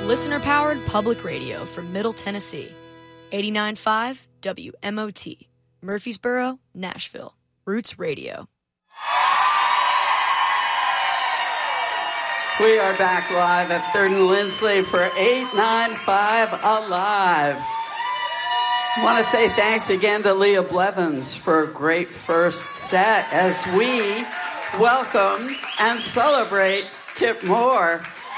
Listener-powered public radio from Middle Tennessee. 89.5 WMOT. Murfreesboro, Nashville. Roots Radio. We are back live at 3rd and Lindsley for 895 Alive. I want to say thanks again to Leah Blevins for a great first set as we welcome and celebrate Kip Moore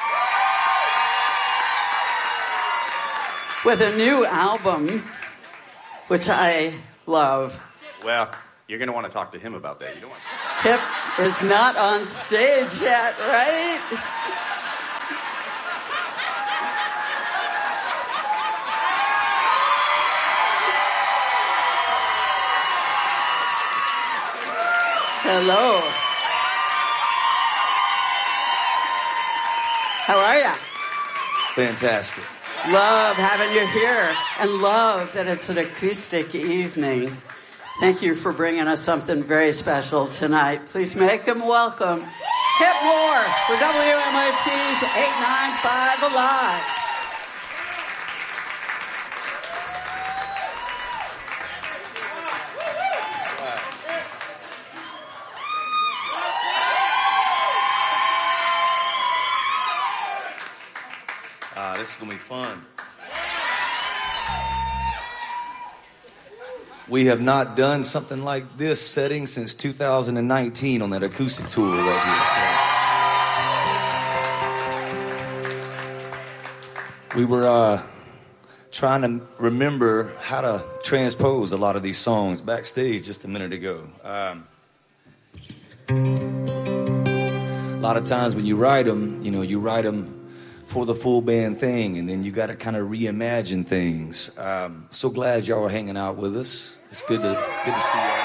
with a new album, which I love. Well, you're going to want to talk to him about that. You don't want Kip is not on stage yet, right? Hello. How are ya? Fantastic. Love having you here, and love that it's an acoustic evening. Thank you for bringing us something very special tonight. Please make him welcome Kip Moore for WMOT's 895 Alive. This is going to be fun. We have not done something like this setting since 2019 on that acoustic tour right here. So. We were trying to remember how to transpose a lot of these songs backstage just a minute ago. A lot of times when you write them, you write them for the full band thing, and then you got to kind of reimagine things. So glad y'all are hanging out with us. It's good to see y'all.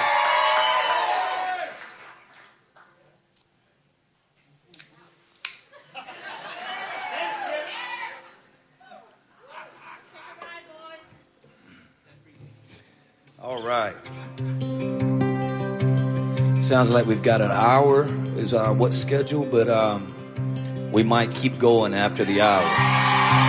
All right. Sounds like we've got an hour is what's scheduled, but we might keep going after the hour.